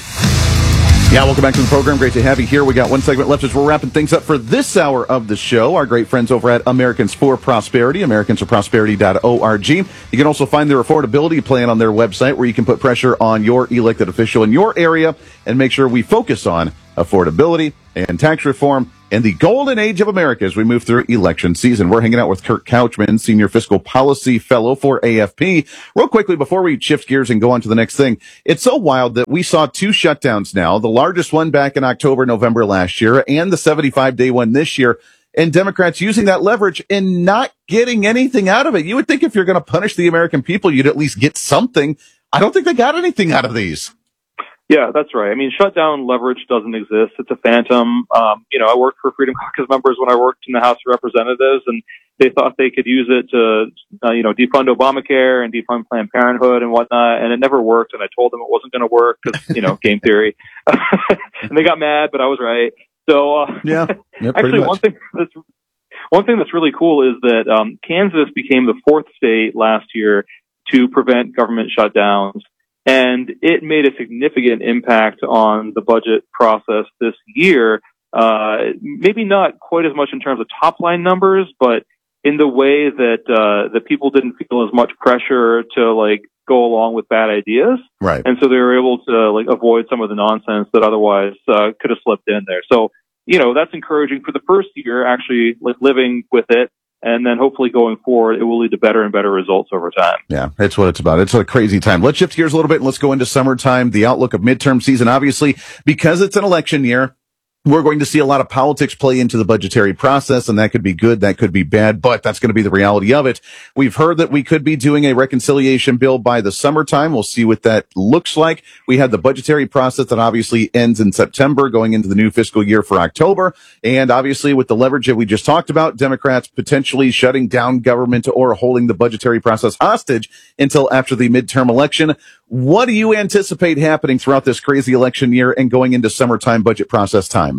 Yeah, welcome back to the program. Great to have you here. We got one segment left as we're wrapping things up for this hour of the show. Our great friends over at Americans for Prosperity, americans for prosperity dot org. You can also find their affordability plan on their website where you can put pressure on your elected official in your area and make sure we focus on affordability and tax reform and the golden age of America as we move through election season. We're hanging out with Kurt Couchman, Senior Fiscal Policy Fellow for A F P. Real quickly, before we shift gears and go on to the next thing, it's so wild that we saw two shutdowns now, the largest one back in October, November last year, and the seventy-five day one this year, and Democrats using that leverage and not getting anything out of it. You would think if you're going to punish the American people, you'd at least get something. I don't think they got anything out of these. Yeah, that's right. I mean, shutdown leverage doesn't exist. It's a phantom. Um, you know, I worked for Freedom Caucus members when I worked in the House of Representatives, and they thought they could use it to, uh, you know, defund Obamacare and defund Planned Parenthood and whatnot, and it never worked. And I told them it wasn't going to work because, you know, game theory. And they got mad, but I was right. So, uh, yeah, yeah actually, one thing that's one thing that's really cool is that um, Kansas became the fourth state last year to prevent government shutdowns. And it made a significant impact on the budget process this year. Uh, maybe not quite as much in terms of top line numbers, but in the way that, uh, that people didn't feel as much pressure to like go along with bad ideas. Right. And so they were able to like avoid some of the nonsense that otherwise, uh, could have slipped in there. So, you know, that's encouraging for the first year, actually like living with it. And then hopefully going forward, it will lead to better and better results over time. Yeah, that's what it's about. It's a crazy time. Let's shift gears a little bit and let's go into summertime, the outlook of midterm season. Obviously, because it's an election year, we're going to see a lot of politics play into the budgetary process, and that could be good, that could be bad, but that's going to be the reality of it. We've heard that we could be doing a reconciliation bill by the summertime. We'll see what that looks like. We had the budgetary process that obviously ends in September, going into the new fiscal year for October. And obviously with the leverage that we just talked about, Democrats potentially shutting down government or holding the budgetary process hostage until after the midterm election. What do you anticipate happening throughout this crazy election year and going into summertime budget process time?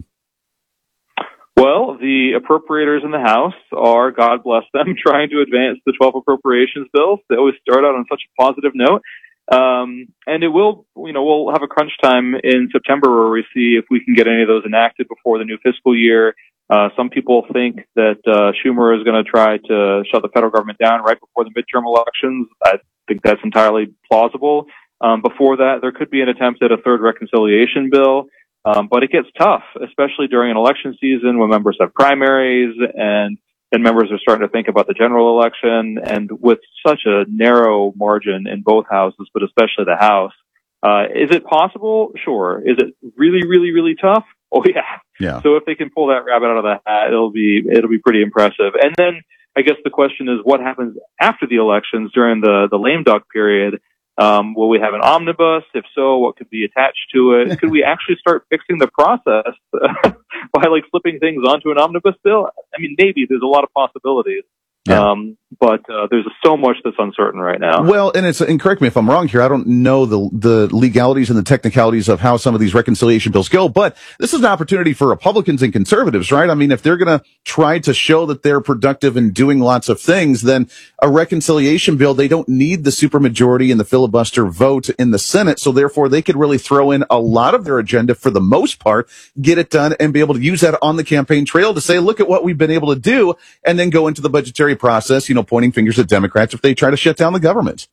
Well, the appropriators in the House are, God bless them, trying to advance the twelve appropriations bills. They always start out on such a positive note. Um, and it will, you know, we'll have a crunch time in September where we see if we can get any of those enacted before the new fiscal year. Uh, some people think that, uh, Schumer is going to try to shut the federal government down right before the midterm elections. I think that's entirely plausible. Um, before that, there could be an attempt at a third reconciliation bill. Um, but it gets tough, especially during an election season when members have primaries and then members are starting to think about the general election. And with such a narrow margin in both houses, but especially the House, uh, is it possible? Sure. Is it really, really, really tough? Oh, yeah. Yeah. So if they can pull that rabbit out of the hat, it'll be, it'll be pretty impressive. And then I guess the question is what happens after the elections during the, the lame duck period? Um, will we have an omnibus? If so, what could be attached to it? Could we actually start fixing the process by like flipping things onto an omnibus bill? I mean, maybe there's a lot of possibilities. Yeah. Um, but uh, there's so much that's uncertain right now. Well, and it's, and correct me if I'm wrong here, I don't know the the legalities and the technicalities of how some of these reconciliation bills go, but this is an opportunity for Republicans and conservatives, right? I mean, if they're going to try to show that they're productive and doing lots of things, then a reconciliation bill, they don't need the supermajority and the filibuster vote in the Senate, so therefore they could really throw in a lot of their agenda for the most part, get it done, and be able to use that on the campaign trail to say, look at what we've been able to do, and then go into the budgetary process, you know, pointing fingers at Democrats if they try to shut down the government.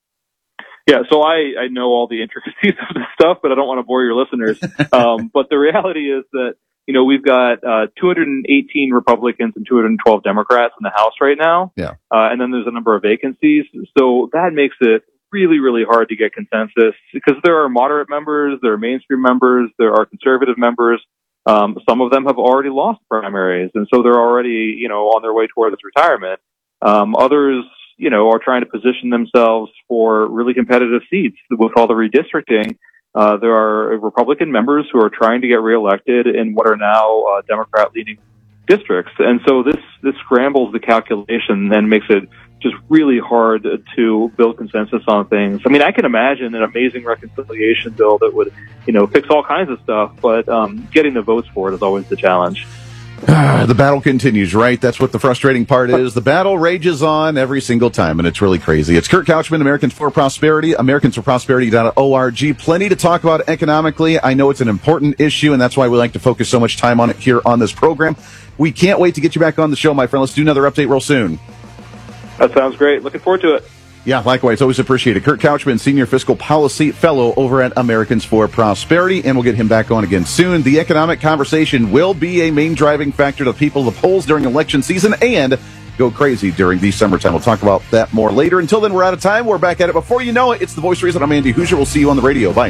Yeah, so I, I know all the intricacies of this stuff, but I don't want to bore your listeners. Um, but the reality is that, you know, we've got uh, two hundred eighteen Republicans and two hundred twelve Democrats in the House right now. Yeah. Uh, and then there's a number of vacancies. So that makes it really, really hard to get consensus because there are moderate members, there are mainstream members, there are conservative members. Um, some of them have already lost primaries, and so they're already, you know, on their way towards retirement. Um, others, you know, are trying to position themselves for really competitive seats with all the redistricting. Uh, there are Republican members who are trying to get reelected in what are now uh, Democrat-leaning districts. And so this, this scrambles the calculation and makes it just really hard to build consensus on things. I mean, I can imagine an amazing reconciliation bill that would, you know, fix all kinds of stuff, but um, getting the votes for it is always the challenge. The battle continues, right? That's what the frustrating part is. The battle rages on every single time, and it's really crazy. It's Kurt Couchman, Americans for Prosperity, Americans for Prosperity dot org. Plenty to talk about economically. I know it's an important issue, and that's why we like to focus so much time on it here on this program. We can't wait to get you back on the show, my friend. Let's do another update real soon. That sounds great. Looking forward to it. Yeah, likewise. Always appreciate it. Kurt Couchman, Senior Fiscal Policy Fellow over at Americans for Prosperity, and we'll get him back on again soon. The economic conversation will be a main driving factor to people at the polls during election season and go crazy during the summertime. We'll talk about that more later. Until then, we're out of time. We're back at it. Before you know it, it's The Voice of Reason. I'm Andy Hoosier. We'll see you on the radio. Bye.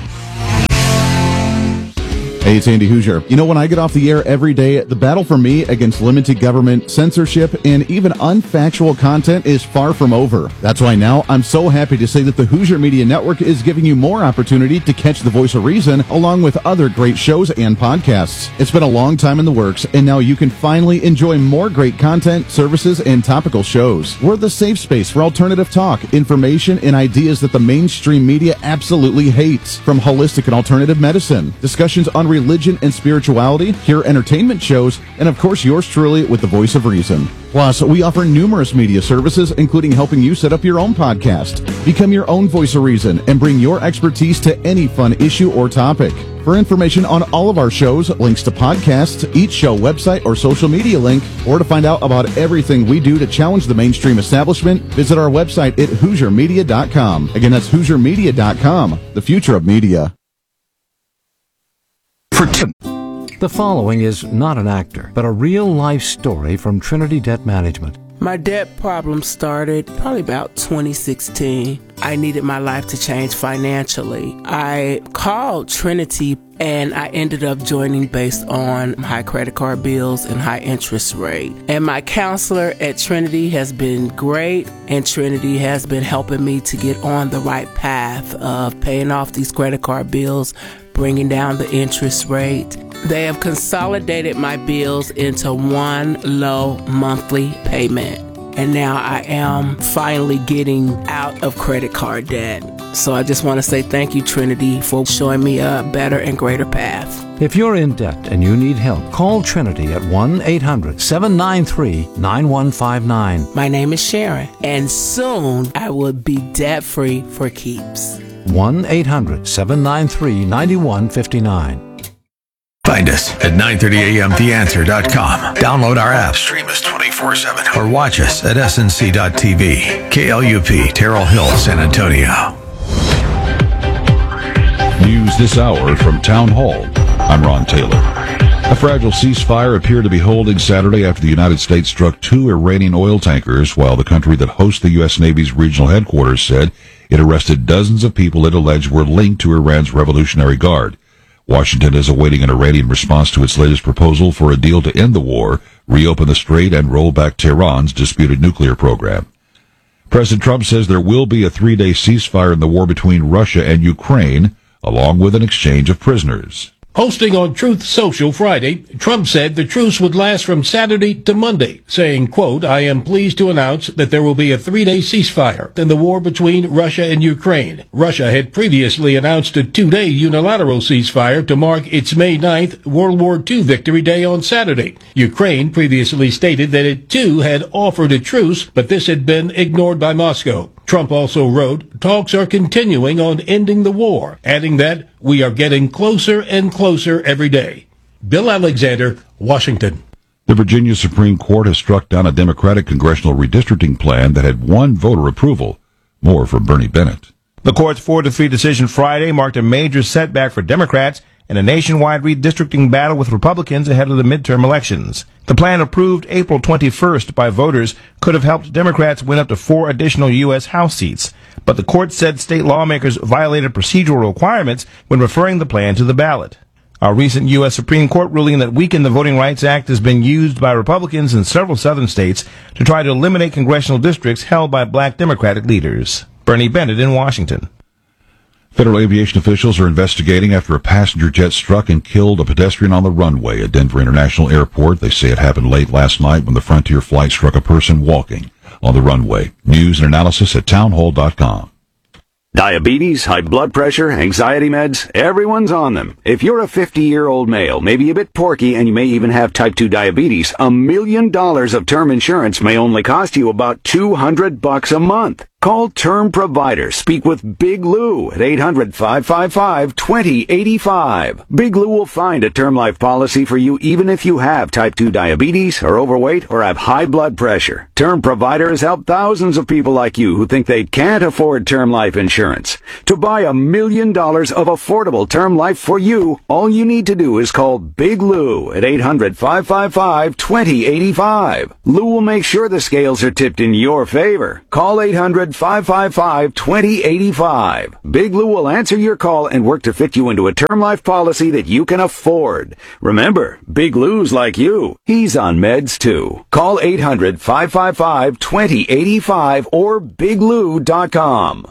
Hey, it's Andy Hoosier. You know, when I get off the air every day, the battle for me against limited government, censorship, and even unfactual content is far from over. That's why now I'm so happy to say that the Hoosier Media Network is giving you more opportunity to catch the Voice of Reason along with other great shows and podcasts. It's been a long time in the works, and now you can finally enjoy more great content, services, and topical shows. We're the safe space for alternative talk, information, and ideas that the mainstream media absolutely hates. From holistic and alternative medicine, discussions on religion and spirituality, hear entertainment shows, and of course yours truly with the Voice of Reason. Plus, we offer numerous media services, including helping you set up your own podcast. Become your own Voice of Reason and bring your expertise to any fun issue or topic. For information on all of our shows, links to podcasts, each show website or social media link, or to find out about everything we do to challenge the mainstream establishment, visit our website at hoosier media dot com. Again, that's hoosier media dot com, the future of media. The following is not an actor, but a real-life story from Trinity Debt Management. My debt problem started probably about twenty sixteen. I needed my life to change financially. I called Trinity and I ended up joining based on high credit card bills and high interest rate. And my counselor at Trinity has been great, and Trinity has been helping me to get on the right path of paying off these credit card bills, bringing down the interest rate. They have consolidated my bills into one low monthly payment. And now I am finally getting out of credit card debt. So I just want to say thank you, Trinity, for showing me a better and greater path. If you're in debt and you need help, call Trinity at one eight hundred seven nine three nine one five nine. My name is Sharon, and soon I will be debt-free for keeps. one eight hundred seven nine three nine one five nine. Find us at nine thirty a m the answer dot com. Download our app, stream us twenty-four seven, or watch us at S N C dot T V. K L U P, Terrell Hill, San Antonio. News this hour from Town Hall. I'm Ron Taylor. A fragile ceasefire appeared to be holding Saturday after the United States struck two Iranian oil tankers, while the country that hosts the U S Navy's regional headquarters said it arrested dozens of people it alleged were linked to Iran's Revolutionary Guard. Washington is awaiting an Iranian response to its latest proposal for a deal to end the war, reopen the strait, and roll back Tehran's disputed nuclear program. President Trump says there will be a three-day ceasefire in the war between Russia and Ukraine, along with an exchange of prisoners. Posting on Truth Social Friday, Trump said the truce would last from Saturday to Monday, saying, quote, I am pleased to announce that there will be a three-day ceasefire in the war between Russia and Ukraine. Russia had previously announced a two-day unilateral ceasefire to mark its May ninth World War Two Victory Day on Saturday. Ukraine previously stated that it too had offered a truce, but this had been ignored by Moscow. Trump also wrote, talks are continuing on ending the war, adding that we are getting closer and closer every day. Bill Alexander, Washington. The Virginia Supreme Court has struck down a Democratic congressional redistricting plan that had won voter approval. More from Bernie Bennett. The court's four to three decision Friday marked a major setback for Democrats in a nationwide redistricting battle with Republicans ahead of the midterm elections. The plan, approved April twenty-first by voters, could have helped Democrats win up to four additional U S House seats. But the court said state lawmakers violated procedural requirements when referring the plan to the ballot. A recent U S Supreme Court ruling that weakened the Voting Rights Act has been used by Republicans in several southern states to try to eliminate congressional districts held by black Democratic leaders. Bernie Bennett in Washington. Federal aviation officials are investigating after a passenger jet struck and killed a pedestrian on the runway at Denver International Airport. They say it happened late last night when the Frontier flight struck a person walking on the runway. News and analysis at townhall dot com. Diabetes, high blood pressure, anxiety meds, everyone's on them. If you're a fifty-year-old male, maybe a bit porky, and you may even have type two diabetes, a million dollars of term insurance may only cost you about two hundred bucks a month. Call Term Provider. Speak with Big Lou at eight hundred, five five five, two zero eight five. Big Lou will find a term life policy for you even if you have type two diabetes, are overweight, or have high blood pressure. Term Provider has helped thousands of people like you who think they can't afford term life insurance. To buy a million dollars of affordable term life for you, all you need to do is call Big Lou at eight hundred, five five five, two zero eight five. Lou will make sure the scales are tipped in your favor. Call eight hundred, five five five, two zero eight five. Big Lou will answer your call and work to fit you into a term life policy that you can afford. Remember, Big Lou's like you. He's on meds too. Call eight hundred, five five five, two zero eight five or big lou dot com.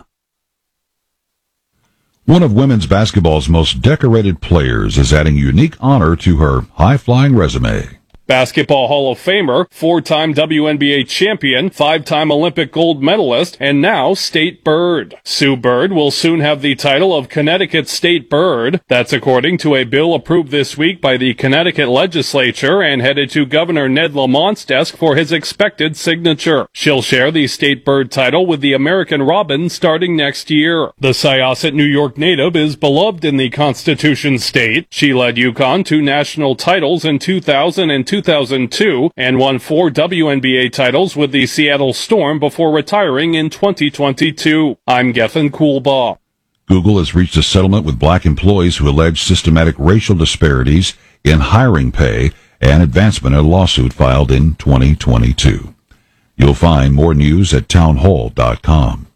One of women's basketball's most decorated players is adding unique honor to her high-flying resume. Basketball Hall of Famer, four-time W N B A champion, five-time Olympic gold medalist, and now State Bird. Sue Bird will soon have the title of Connecticut State Bird. That's according to a bill approved this week by the Connecticut legislature and headed to Governor Ned Lamont's desk for his expected signature. She'll share the State Bird title with the American Robin starting next year. The Syosset, New York native is beloved in the Constitution State. She led UConn to national titles in two thousand and two thousand two and won four W N B A titles with the Seattle Storm before retiring in twenty twenty-two. I'm Gethin Coolbaugh. Google has reached a settlement with black employees who allege systematic racial disparities in hiring pay and advancement in a lawsuit filed in twenty twenty-two. You'll find more news at townhall dot com.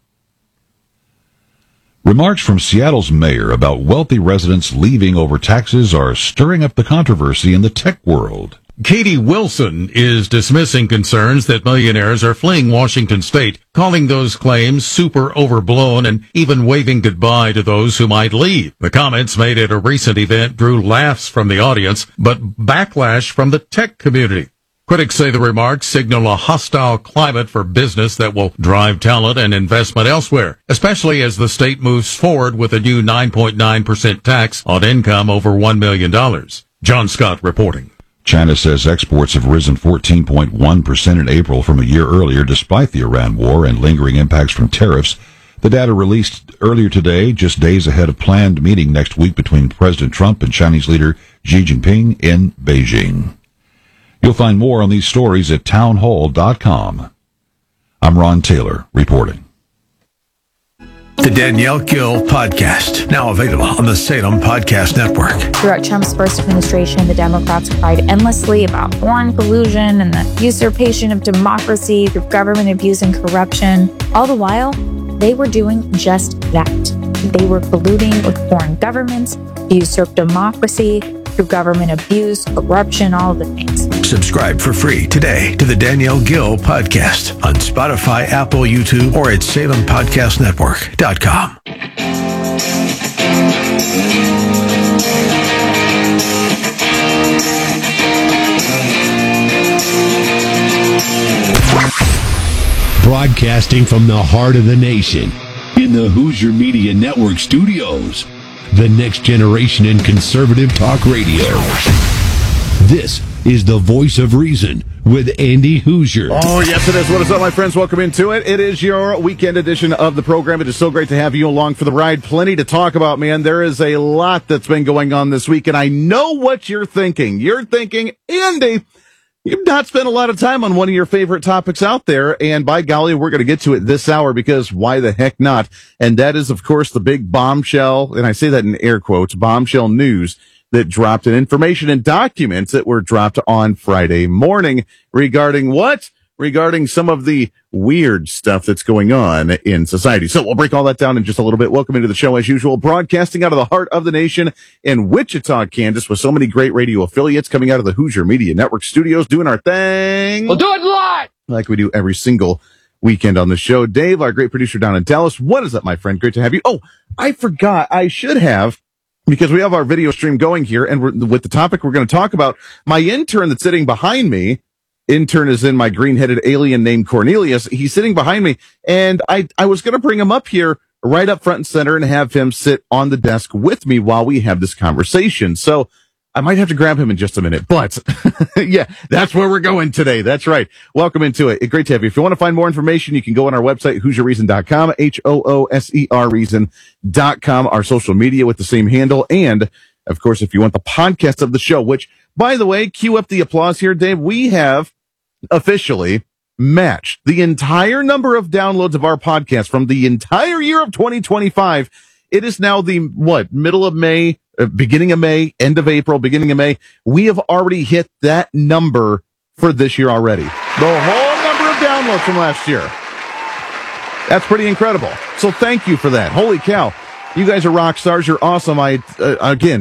Remarks from Seattle's mayor about wealthy residents leaving over taxes are stirring up the controversy in the tech world. Katie Wilson is dismissing concerns that millionaires are fleeing Washington state, calling those claims super overblown and even waving goodbye to those who might leave. The comments made at a recent event drew laughs from the audience, but backlash from the tech community. Critics say the remarks signal a hostile climate for business that will drive talent and investment elsewhere, especially as the state moves forward with a new nine point nine percent tax on income over one million dollars. John Scott reporting. China says exports have risen fourteen point one percent in April from a year earlier, despite the Iran war and lingering impacts from tariffs. The data released earlier today, just days ahead of planned meeting next week between President Trump and Chinese leader Xi Jinping in Beijing. You'll find more on these stories at townhall dot com. I'm Ron Taylor reporting. The Danielle Gill Podcast, now available on the Salem Podcast Network. Throughout Trump's first administration, the Democrats cried endlessly about foreign collusion and the usurpation of democracy through government abuse and corruption. All the while, they were doing just that. They were colluding with foreign governments to usurp democracy through government abuse, corruption, all of the things. Subscribe for free today to the Danielle Gill Podcast on Spotify, Apple, YouTube, or at salem podcast network dot com. Broadcasting from the heart of the nation, in the Hoosier Media Network studios, the next generation in conservative talk radio. This is the Voice of Reason with Andy Hoosier. Oh, yes, it is. What is up, my friends? Welcome into it. It is your weekend edition of the program. It is so great to have you along for the ride. Plenty to talk about, man. There is a lot that's been going on this week, and I know what you're thinking. You're thinking, Andy, you've not spent a lot of time on one of your favorite topics out there, and by golly, we're going to get to it this hour, because why the heck not? And that is, of course, the big bombshell, and I say that in air quotes, bombshell news that dropped, in information and documents that were dropped on Friday morning regarding what? Regarding some of the weird stuff that's going on in society. So we'll break all that down in just a little bit. Welcome into the show as usual, broadcasting out of the heart of the nation in Wichita, Kansas, with so many great radio affiliates coming out of the Hoosier Media Network studios, doing our thing. We'll do it live! Like we do every single weekend on the show. Dave, our great producer down in Dallas, what is up, my friend? Great to have you. Oh, I forgot. I should have, because we have our video stream going here, and we're, with the topic we're going to talk about, my intern that's sitting behind me, intern is in my green-headed alien named Cornelius, he's sitting behind me, and I, I was going to bring him up here right up front and center and have him sit on the desk with me while we have this conversation. So I might have to grab him in just a minute, but yeah, that's where we're going today. That's right. Welcome into it. Great to have you. If you want to find more information, you can go on our website, hoosier reason dot com, H O O S E R reason dot com, our social media with the same handle. And of course, if you want the podcast of the show, which, by the way, cue up the applause here, Dave, we have officially matched the entire number of downloads of our podcast from the entire year of twenty twenty-five. It is now the, what, middle of May, uh, beginning of May, end of April, beginning of May. We have already hit that number for this year already. The whole number of downloads from last year. That's pretty incredible. So thank you for that. Holy cow. You guys are rock stars. You're awesome. I, uh, again,